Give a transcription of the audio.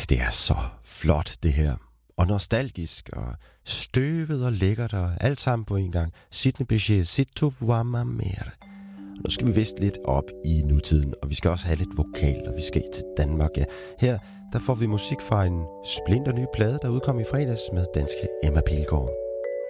Det er så flot, det her. Og nostalgisk, og støvet og lækkert, og alt sammen på en gang. Sidney Bechet, Si tu vois ma mère. Nu skal vi vist lidt op i nutiden, og vi skal også have lidt vokal, og vi skal til Danmark. Ja. Her der får vi musik fra en splinter ny plade, der udkom i fredags med danske Emma Pilgaard.